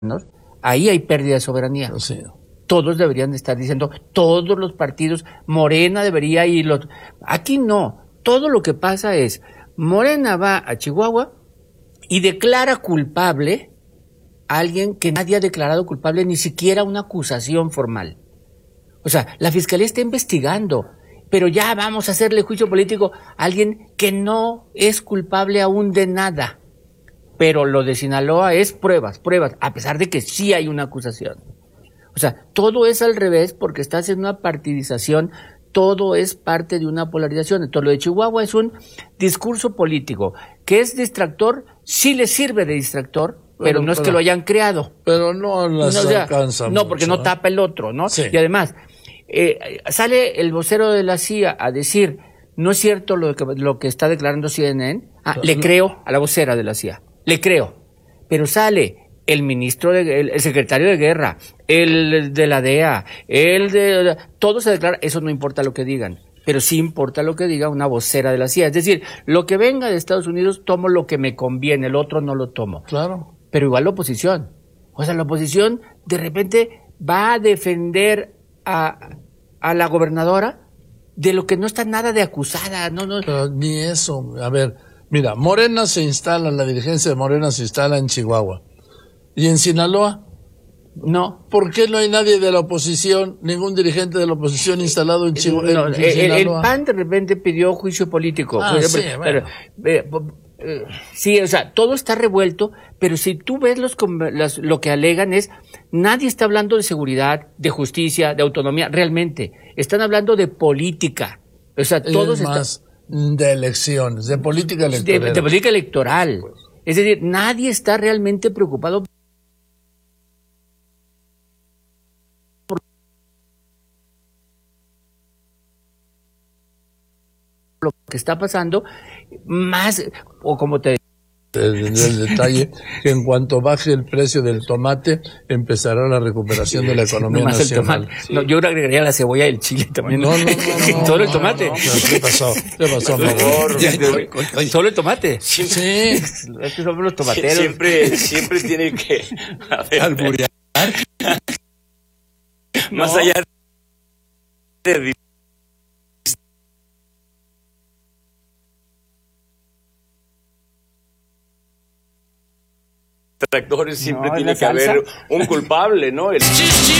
ahí hay pérdida de soberanía. Sí. Todos deberían estar diciendo, todos los partidos, Morena debería ir, aquí no. Todo lo que pasa es, Morena va a Chihuahua y declara culpable a alguien que nadie ha declarado culpable, ni siquiera una acusación formal. O sea, la fiscalía está investigando, pero ya vamos a hacerle juicio político a alguien que no es culpable aún de nada. Pero lo de Sinaloa es pruebas, a pesar de que sí hay una acusación. O sea, todo es al revés porque está haciendo una partidización, todo es parte de una polarización. Entonces, lo de Chihuahua es un discurso político que es distractor, sí le sirve de distractor, pero no es que lo hayan creado. Pero no las alcanza No, porque no tapa el otro, ¿no? Sí. Y además, sale el vocero de la CIA a decir, no es cierto lo que está declarando CNN. Le creo a la vocera de la CIA, le creo. Pero sale el ministro, el secretario de guerra, el de la DEA, todo se declara, eso no importa lo que digan, pero sí importa lo que diga una vocera de la CIA. Es decir, lo que venga de Estados Unidos, tomo lo que me conviene, el otro no lo tomo. Claro. Pero igual la oposición. O sea, la oposición de repente va a defender a la gobernadora de lo que no está nada de acusada. No. Pero ni eso. A ver, mira, la dirigencia de Morena se instala en Chihuahua. ¿Y en Sinaloa? No. ¿Por qué no hay nadie de la oposición, ningún dirigente de la oposición instalado en Chihuahua? No, el PAN de repente pidió juicio político. Sí, bueno. Sí, o sea, todo está revuelto, pero si tú ves lo que alegan es, nadie está hablando de seguridad, de justicia, de autonomía, realmente. Están hablando de política. O sea, todos de elecciones, de política electoral. De política electoral. Es decir, nadie está realmente preocupado por lo que está pasando, más, o como te el detalle que en cuanto baje el precio del tomate empezará la recuperación de la economía nacional. Sí. No, yo agregaría la cebolla y el chile también. No. Solo el tomate. No. ¿Qué pasó? Solo el tomate. Sí. Es que somos los tomateros. Siempre tiene que alburear. Más allá de distractores, siempre tiene que haber un culpable, ¿no?